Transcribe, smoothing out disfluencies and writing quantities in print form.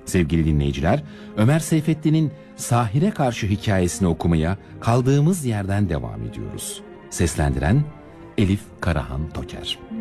Sevgili dinleyiciler, Ömer Seyfettin'in Sahir'e karşı hikayesini okumaya kaldığımız yerden devam ediyoruz. Seslendiren Elif Karahan Toker.